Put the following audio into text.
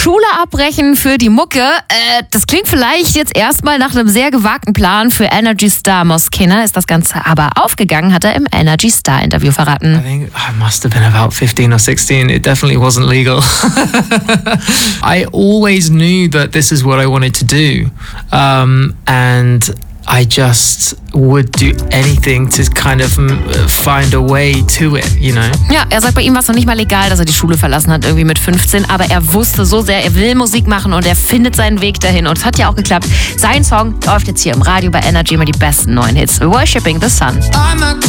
Schule abbrechen für die Mucke. Das klingt vielleicht jetzt erstmal nach einem sehr gewagten Plan für Energy Star Moschino. Ist das Ganze aber aufgegangen, hat er im Energy Star Interview verraten. I think I must have been about 15 or 16. It definitely wasn't legal. I always knew that this is what I wanted to do. And I just would do anything to kind of find a way to it, you know? Ja, er sagt, bei ihm war es noch nicht mal legal, dass er die Schule verlassen hat, irgendwie mit 15. Aber er wusste so sehr, er will Musik machen und er findet seinen Weg dahin. Und es hat ja auch geklappt. Sein Song läuft jetzt hier im Radio bei Energy, immer die besten neuen Hits. Worshipping the Sun.